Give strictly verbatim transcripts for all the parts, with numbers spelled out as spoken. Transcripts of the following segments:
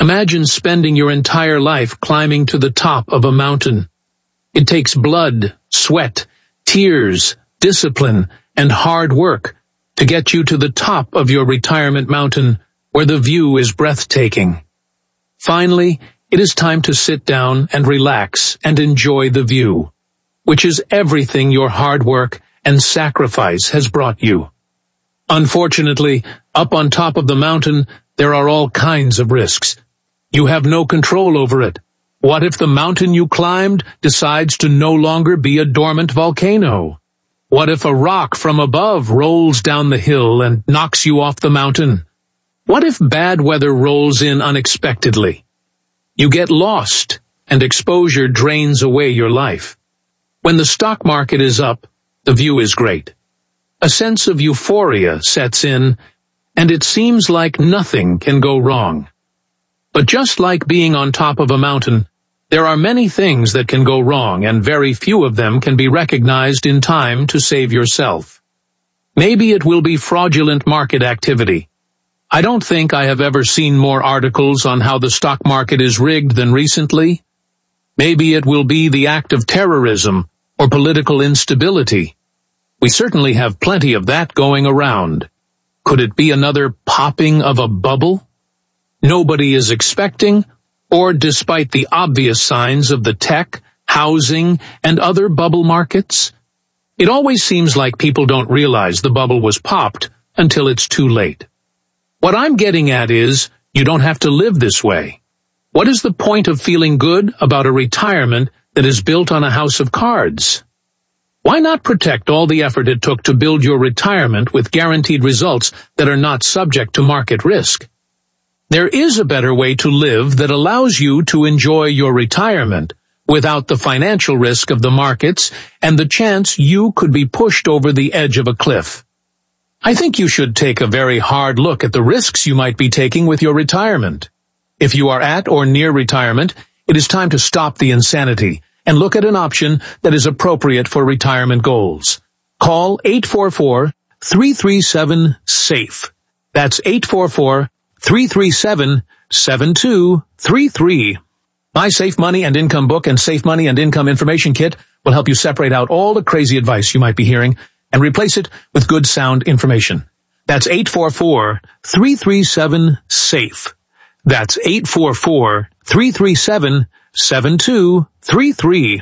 Imagine spending your entire life climbing to the top of a mountain. It takes blood, sweat, tears, discipline, and hard work to get you to the top of your retirement mountain where the view is breathtaking. Finally, it is time to sit down and relax and enjoy the view, which is everything your hard work and sacrifice has brought you. Unfortunately, up on top of the mountain, there are all kinds of risks. You have no control over it. What if the mountain you climbed decides to no longer be a dormant volcano? What if a rock from above rolls down the hill and knocks you off the mountain? What if bad weather rolls in unexpectedly? You get lost, and exposure drains away your life. When the stock market is up, the view is great. A sense of euphoria sets in, and it seems like nothing can go wrong. But just like being on top of a mountain, there are many things that can go wrong, and very few of them can be recognized in time to save yourself. Maybe it will be fraudulent market activity. I don't think I have ever seen more articles on how the stock market is rigged than recently. Maybe it will be the act of terrorism or political instability. We certainly have plenty of that going around. Could it be another popping of a bubble? Nobody is expecting, or despite the obvious signs of the tech, housing, and other bubble markets? It always seems like people don't realize the bubble was popped until it's too late. What I'm getting at is, you don't have to live this way. What is the point of feeling good about a retirement that is built on a house of cards? Why not protect all the effort it took to build your retirement with guaranteed results that are not subject to market risk? There is a better way to live that allows you to enjoy your retirement without the financial risk of the markets and the chance you could be pushed over the edge of a cliff. I think you should take a very hard look at the risks you might be taking with your retirement. If you are at or near retirement, it is time to stop the insanity and look at an option that is appropriate for retirement goals. Call eight four four, three three seven, SAFE. That's eight four four, three three seven, seven two three three. My Safe Money and Income book and Safe Money and Income information kit will help you separate out all the crazy advice you might be hearing and replace it with good sound information. That's eight four four, three three seven, SAFE. That's eight four four, three three seven, seven two three three.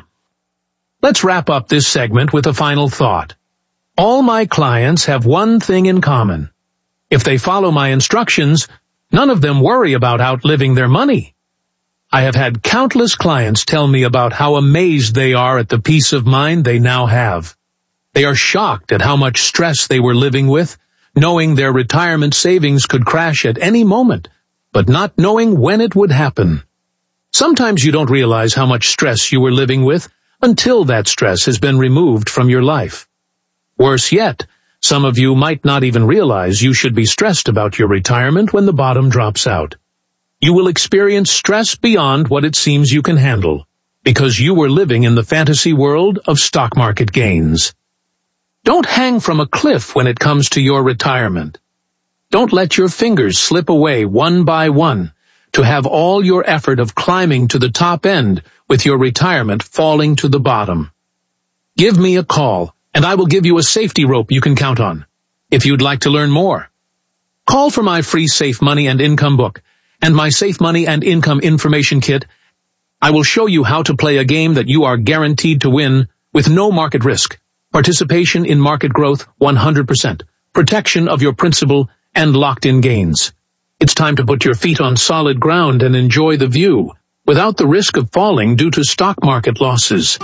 Let's wrap up this segment with a final thought. All my clients have one thing in common. If they follow my instructions, none of them worry about outliving their money. I have had countless clients tell me about how amazed they are at the peace of mind they now have. They are shocked at how much stress they were living with, knowing their retirement savings could crash at any moment, but not knowing when it would happen. Sometimes you don't realize how much stress you were living with until that stress has been removed from your life. Worse yet, some of you might not even realize you should be stressed about your retirement when the bottom drops out. You will experience stress beyond what it seems you can handle, because you were living in the fantasy world of stock market gains. Don't hang from a cliff when it comes to your retirement. Don't let your fingers slip away one by one to have all your effort of climbing to the top end with your retirement falling to the bottom. Give me a call, and I will give you a safety rope you can count on. If you'd like to learn more, call for my free Safe Money and Income book and my Safe Money and Income information kit. I will show you how to play a game that you are guaranteed to win with no market risk. Participation in market growth one hundred percent, protection of your principal, and locked-in gains. It's time to put your feet on solid ground and enjoy the view, without the risk of falling due to stock market losses.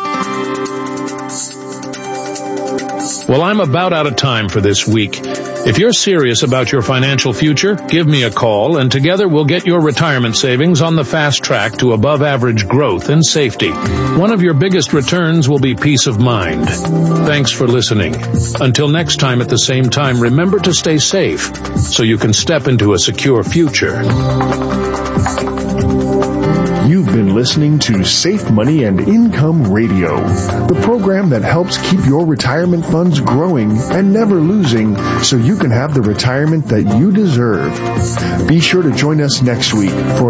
Well, I'm about out of time for this week. If you're serious about your financial future, give me a call, and together we'll get your retirement savings on the fast track to above-average growth and safety. One of your biggest returns will be peace of mind. Thanks for listening. Until next time at the same time, remember to stay safe so you can step into a secure future. You've been listening to Safe Money and Income Radio, the program that helps keep your retirement funds growing and never losing so you can have the retirement that you deserve. Be sure to join us next week for